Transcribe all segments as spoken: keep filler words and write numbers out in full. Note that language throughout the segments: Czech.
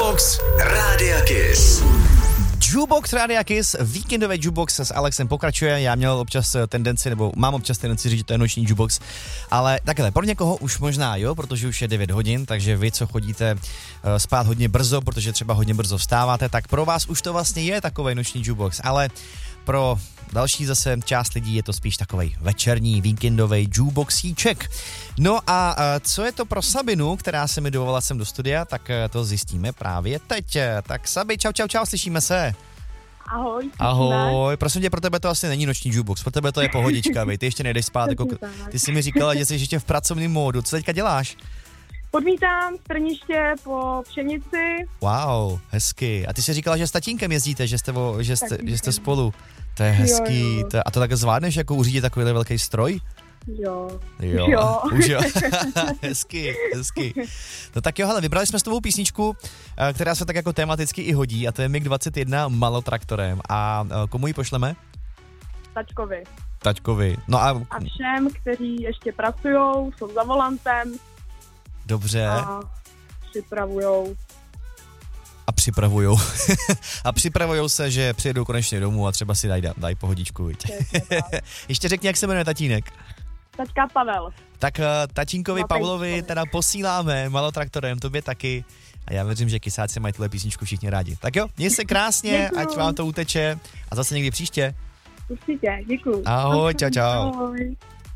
Jukebox Rádia Kiss. Jukebox Rádia Kiss, víkendové jukebox s Alexem pokračuje. Já měl občas tendenci, nebo mám občas tendenci říct, že to je noční jukebox, ale takhle, pro někoho už možná jo, protože už je devět hodin, takže vy, co chodíte spát hodně brzo, protože třeba hodně brzo vstáváte, tak pro vás už to vlastně je takovej noční jukebox, ale pro další zase část lidí je to spíš takovej večerní, víkendový jukeboxíček. No a co je to pro Sabinu, která se mi dovolala sem do studia, tak to zjistíme právě teď. Tak Sabi, čau, čau, čau, slyšíme se. Ahoj. Ahoj, prosím tě, pro tebe to asi není noční jukebox, pro tebe to je pohodička, vej, ty ještě nejdeš spát, jako, ty jsi mi říkala, že jsi ještě v pracovním módu, co teďka děláš? Podmítám strniště po pšenici. Wow, hezky. A ty jsi říkala, že s tatínkem jezdíte, že jste, že jste, že jste spolu. To je hezký. Jo, jo. To, a to tak zvládneš, jako uřídit takovýhle velký stroj? Jo. Jo. Jo. Už jo. Hezky, hezky. No tak jo, hele, vybrali jsme s tebou písničku, která se tak jako tematicky i hodí, a to je mig dvacet jedna Malotraktorem. A komu ji pošleme? Tačkovi. Taťkovi. No a... A všem, kteří ještě pracujou, jsou za volantem. Dobře. A připravujou. A připravujou. a připravujou se, že přijedou konečně domů a třeba si dají daj pohodičku. Ještě řekni, jak se jmenuje tatínek. Taťka Pavel. Tak tatínkovi Pavlovi teda posíláme Malotraktorem, tobě taky. A já věřím, že kysáci mají tuhle písničku všichni rádi. Tak jo, měj se krásně, děkuju. Ať vám to uteče a zase někdy příště. Určitě, děkuju. Ahoj, čau, čau. Ahoj.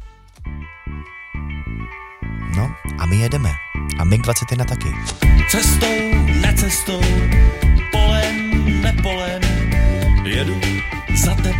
No a my jedeme. A mig dvacet jedna taky. Cestou, necestou, polem, nepolem, jedu za tebou.